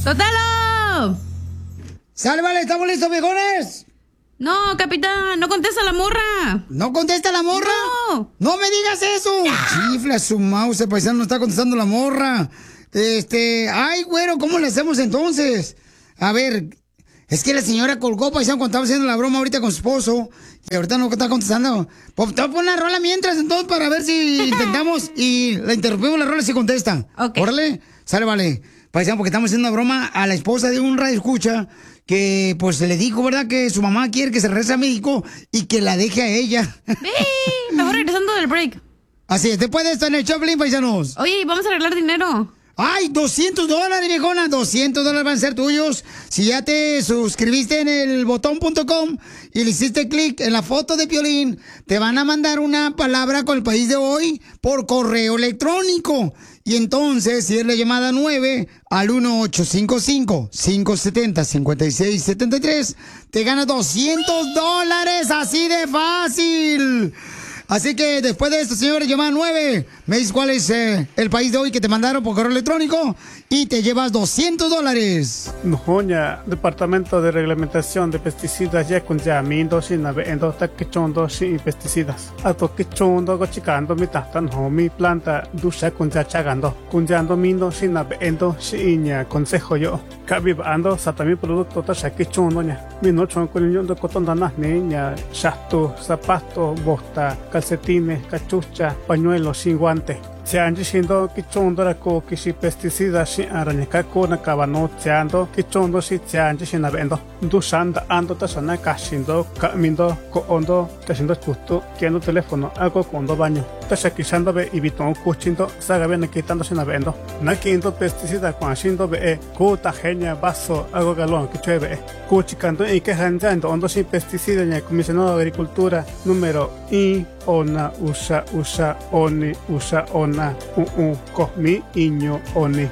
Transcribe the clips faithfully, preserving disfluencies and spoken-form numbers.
¡Sotelo! ¡Sale, vale! ¿Estamos listos, viejones? No, capitán, no contesta la morra. ¿No contesta la morra? No. ¡No me digas eso! Chifla su mouse, el paisano no está contestando la morra. Este, ay, güero, ¿cómo le hacemos entonces? A ver, es que la señora colgó, paisano, cuando estaba haciendo la broma ahorita con su esposo. Y ahorita no está contestando. Pues te voy a poner la rola mientras, entonces, para ver si intentamos y la interrumpimos la rola si contesta. Ok. Órale, sale, vale. Paisano, porque estamos haciendo una broma a la esposa de un radio escucha que, pues, se le dijo, ¿verdad? Que su mamá quiere que se regrese a México y que la deje a ella. Mejor regresando del break. Así es, después de esto en el Choplin, paisanos. Oye, vamos a arreglar dinero. ¡Ay, doscientos dólares, viejona! doscientos dólares van a ser tuyos si ya te suscribiste en el botón punto com y le hiciste clic en la foto de Piolín. Te van a mandar una palabra con el país de hoy por correo electrónico. Y entonces, si es la llamada nueve al uno ocho cinco cinco, cinco siete cero, cinco seis siete tres, te ganas doscientos dólares, así de fácil. Así que después de esto, señores, llamada nueve, me dices cuál es eh, el país de hoy que te mandaron por correo electrónico y te llevas doscientos dólares. Nojoña, Departamento de Reglamentación de Pesticidas ya con ya mi dosi nave endo ta quichondo sin pesticidas. Ato quichondo go chicando mi tatan ho mi planta dusha con ya chagando. Con ya ando mindo sin nave endo siña consejo yo. Cabi ando sata mi producto ta sha quichondo ña. Mi no chon con yo cotón danas niña, shasto, zapato, bosta, calcetines, cachucha, pañuelos sin guante. Se han diciendo que chondora ko que si pesticidas si araña ko na kabano chando que chondo si se han diciendo vendo dusanda ando ta sana kashindo kamindo ko ondo tashindo justo que ando teléfono hago cuando baño ta shakishando be ibito kuchindo saga ven quitando sin vendo na quinto pesticida con shindo be ko ta genia vaso hago galón que cheve kuchikando y que hanjando ondo sin pesticida en el comisionado de agricultura número I ona usa usa oni usa ona u u komi iño oni.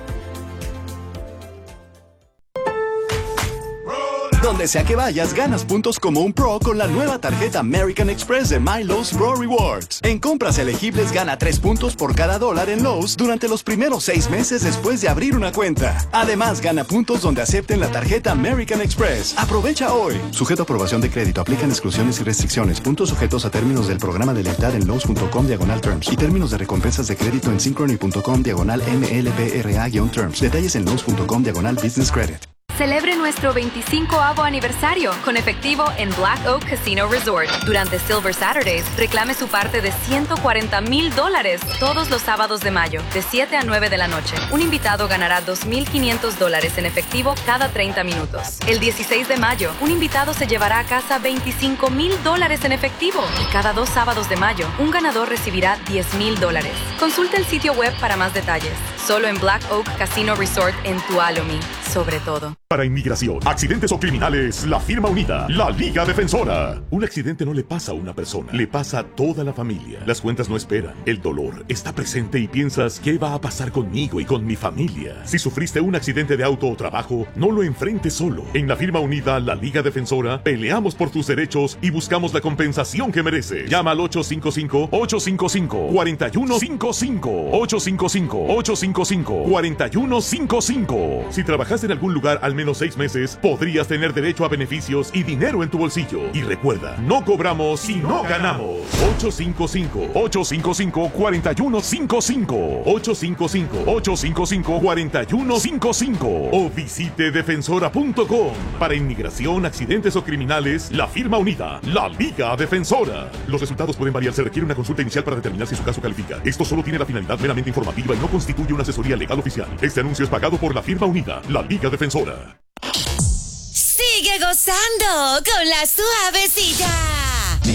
Donde sea que vayas, ganas puntos como un pro con la nueva tarjeta American Express de My Lowe's Pro Rewards. En compras elegibles, gana tres puntos por cada dólar en Lowe's durante los primeros seis meses después de abrir una cuenta. Además, gana puntos donde acepten la tarjeta American Express. Aprovecha hoy. Sujeto a aprobación de crédito. Aplican exclusiones y restricciones. Puntos sujetos a términos del programa de lealtad en Lowe's punto com diagonal terms. Y términos de recompensas de crédito en synchrony punto com diagonal M L P R A-terms. Detalles en Lowe's punto com diagonal business credit. Celebre nuestro veinticincoavo aniversario con efectivo en Black Oak Casino Resort. Durante Silver Saturdays, reclame su parte de ciento cuarenta mil dólares todos los sábados de mayo, de siete a nueve de la noche. Un invitado ganará dos mil quinientos dólares en efectivo cada treinta minutos. El dieciséis de mayo, un invitado se llevará a casa veinticinco mil dólares en efectivo. Y cada dos sábados de mayo, un ganador recibirá diez mil dólares. Consulta el sitio web para más detalles. Solo en Black Oak Casino Resort en Tuolumne, sobre todo. Para inmigración, accidentes o criminales, la firma unida, la Liga Defensora. Un accidente no le pasa a una persona, le pasa a toda la familia. Las cuentas no esperan, el dolor está presente y piensas, ¿qué va a pasar conmigo y con mi familia? Si sufriste un accidente de auto o trabajo, no lo enfrentes solo. En la firma unida, la Liga Defensora, peleamos por tus derechos y buscamos la compensación que mereces. Llama al ocho cinco cinco, ocho cinco cinco, cuatro uno cinco cinco, ocho cinco cinco, ocho cinco cinco, cuatro uno cinco cinco. Si trabajaste en algún lugar al menos menos seis meses, podrías tener derecho a beneficios y dinero en tu bolsillo. Y recuerda, no cobramos si no ganamos. ocho cinco cinco, ocho cinco cinco, cuatro uno cinco cinco, ocho cinco cinco, ocho cinco cinco, cuatro uno cinco cinco o visite defensora punto com. Para inmigración, accidentes o criminales, la firma unida, la Liga Defensora. Los resultados pueden variar, se requiere una consulta inicial para determinar si su caso califica. Esto solo tiene la finalidad meramente informativa y no constituye una asesoría legal oficial. Este anuncio es pagado por la firma unida, la Liga Defensora. Sigue gozando con la suavecita.